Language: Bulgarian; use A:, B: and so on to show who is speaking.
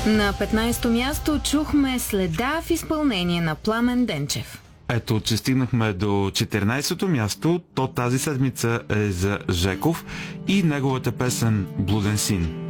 A: На 15-то място чухме Следа в изпълнение на Пламен Денчев.
B: Ето, че стигнахме до 14-то място, то тази седмица е за Жеков и неговата песен «Блуден син».